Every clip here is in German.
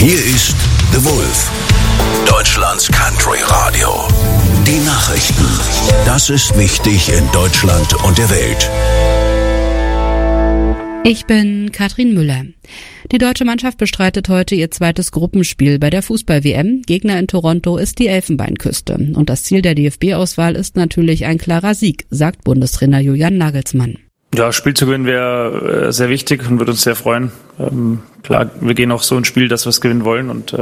Hier ist The Wolf, Deutschlands Country Radio. Die Nachrichten. Das ist wichtig in Deutschland und der Welt. Ich bin Katrin Müller. Die deutsche Mannschaft bestreitet heute ihr zweites Gruppenspiel bei der Fußball-WM. Gegner in Toronto ist die Elfenbeinküste. Und das Ziel der DFB-Auswahl ist natürlich ein klarer Sieg, sagt Bundestrainer Julian Nagelsmann. Ja, Spiel zu gewinnen wäre sehr wichtig und würde uns sehr freuen. Klar, wir gehen auch so ins Spiel, dass wir es gewinnen wollen. Und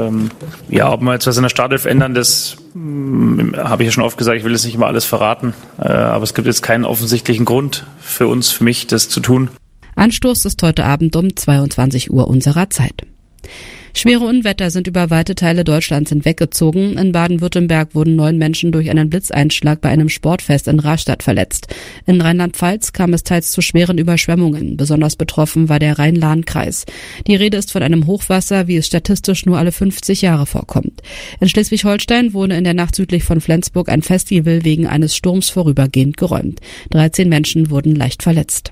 ob wir jetzt was in der Startelf ändern, das habe ich ja schon oft gesagt, ich will jetzt nicht immer alles verraten. Aber es gibt jetzt keinen offensichtlichen Grund für uns, für mich, das zu tun. Anstoß ist heute Abend um 22 Uhr unserer Zeit. Schwere Unwetter sind über weite Teile Deutschlands hinweggezogen. In Baden-Württemberg wurden 9 Menschen durch einen Blitzeinschlag bei einem Sportfest in Rastatt verletzt. In Rheinland-Pfalz kam es teils zu schweren Überschwemmungen. Besonders betroffen war der Rhein-Lahn-Kreis. Die Rede ist von einem Hochwasser, wie es statistisch nur alle 50 Jahre vorkommt. In Schleswig-Holstein wurde in der Nacht südlich von Flensburg ein Festival wegen eines Sturms vorübergehend geräumt. 13 Menschen wurden leicht verletzt.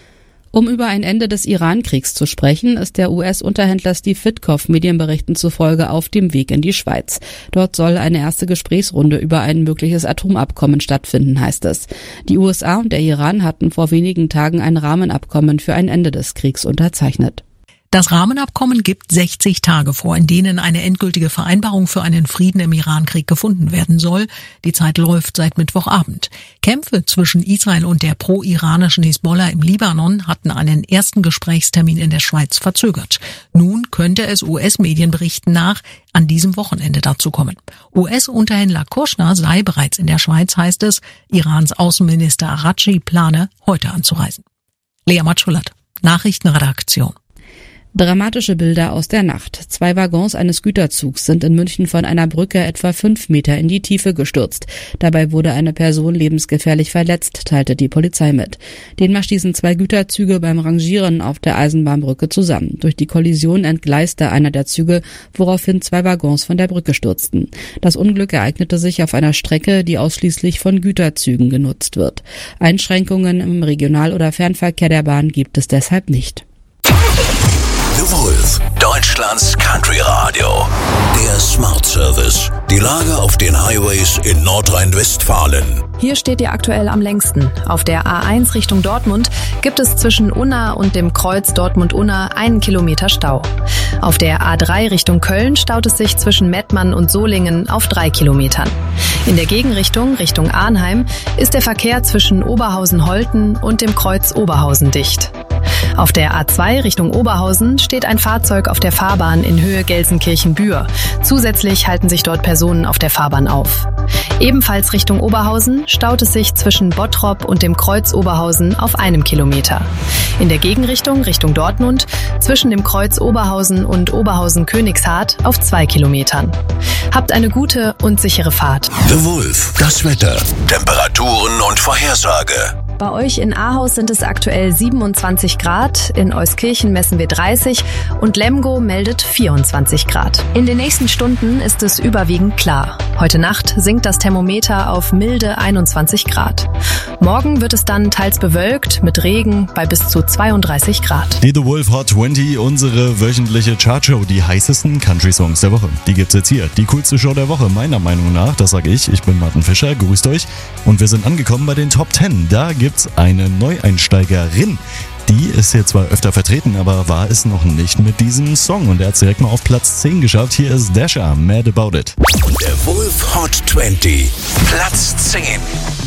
Um über ein Ende des Iran-Kriegs zu sprechen, ist der US-Unterhändler Steve Witkoff Medienberichten zufolge auf dem Weg in die Schweiz. Dort soll eine erste Gesprächsrunde über ein mögliches Atomabkommen stattfinden, heißt es. Die USA und der Iran hatten vor wenigen Tagen ein Rahmenabkommen für ein Ende des Kriegs unterzeichnet. Das Rahmenabkommen gibt 60 Tage vor, in denen eine endgültige Vereinbarung für einen Frieden im Irankrieg gefunden werden soll. Die Zeit läuft seit Mittwochabend. Kämpfe zwischen Israel und der pro-iranischen Hisbollah im Libanon hatten einen ersten Gesprächstermin in der Schweiz verzögert. Nun könnte es US-Medienberichten nach an diesem Wochenende dazu kommen. US-Unterhändler Kushner sei bereits in der Schweiz, heißt es. Irans Außenminister Araghchi plane, heute anzureisen. Lea Matschulat, Nachrichtenredaktion. Dramatische Bilder aus der Nacht. 2 Waggons eines Güterzugs sind in München von einer Brücke etwa 5 Meter in die Tiefe gestürzt. Dabei wurde eine Person lebensgefährlich verletzt, teilte die Polizei mit. Demnach stießen 2 Güterzüge beim Rangieren auf der Eisenbahnbrücke zusammen. Durch die Kollision entgleiste einer der Züge, woraufhin 2 Waggons von der Brücke stürzten. Das Unglück ereignete sich auf einer Strecke, die ausschließlich von Güterzügen genutzt wird. Einschränkungen im Regional- oder Fernverkehr der Bahn gibt es deshalb nicht. The Wolf, Deutschlands Country Radio. Der Smart Service. Die Lage auf den Highways in Nordrhein-Westfalen. Hier steht ihr aktuell am längsten. Auf der A1 Richtung Dortmund gibt es zwischen Unna und dem Kreuz Dortmund-Unna 1 Kilometer Stau. Auf der A3 Richtung Köln staut es sich zwischen Mettmann und Solingen auf 3 Kilometern. In der Gegenrichtung, Richtung Arnheim, ist der Verkehr zwischen Oberhausen-Holten und dem Kreuz Oberhausen dicht. Auf der A2 Richtung Oberhausen steht ein Fahrzeug auf der Fahrbahn in Höhe Gelsenkirchen-Bühr. Zusätzlich halten sich dort Personen auf der Fahrbahn auf. Ebenfalls Richtung Oberhausen staut es sich zwischen Bottrop und dem Kreuz Oberhausen auf 1 Kilometer. In der Gegenrichtung, Richtung Dortmund, zwischen dem Kreuz Oberhausen und Oberhausen-Königshardt auf 2 Kilometern. Habt eine gute und sichere Fahrt. The Wolf, das Wetter, Temperaturen und Vorhersage. Bei euch in Ahaus sind es aktuell 27 Grad, in Euskirchen messen wir 30 und Lemgo meldet 24 Grad. In den nächsten Stunden ist es überwiegend klar. Heute Nacht sinkt das Thermometer auf milde 21 Grad. Morgen wird es dann teils bewölkt mit Regen bei bis zu 32 Grad. Die The Wolf Hot 20, unsere wöchentliche Chartshow, die heißesten Country-Songs der Woche. Die gibt's jetzt hier. Die coolste Show der Woche, meiner Meinung nach, das sage ich. Ich bin Martin Fischer, grüßt euch. Und wir sind angekommen bei den Top 10. Da gibt's eine Neueinsteigerin. Die ist hier zwar öfter vertreten, aber war es noch nicht mit diesem Song. Und er hat es direkt mal auf Platz 10 geschafft. Hier ist Dasha, Mad About It. Der Wolf Hot 20, Platz 10.